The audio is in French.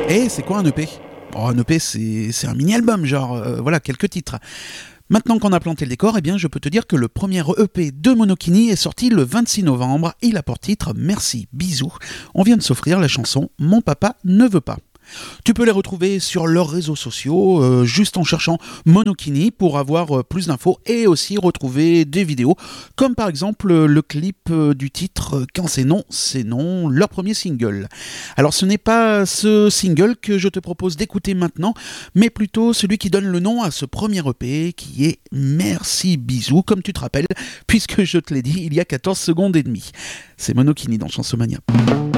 Et c'est quoi un EP ? Oh, un EP, c'est un mini-album, genre, voilà, quelques titres. Maintenant qu'on a planté le décor, eh bien, je peux te dire que le premier EP de Monokini est sorti le 26 novembre. Il a pour titre « Merci, bisous ». On vient de s'offrir la chanson « Mon papa ne veut pas ». Tu peux les retrouver sur leurs réseaux sociaux, juste en cherchant Monokini pour avoir plus d'infos et aussi retrouver des vidéos, comme par exemple le clip du titre Quand c'est non, leur premier single. Alors ce n'est pas ce single que je te propose d'écouter maintenant, mais plutôt celui qui donne le nom à ce premier EP qui est Merci bisous, comme tu te rappelles, puisque je te l'ai dit il y a 14 secondes et demie. C'est Monokini dans Chansomania.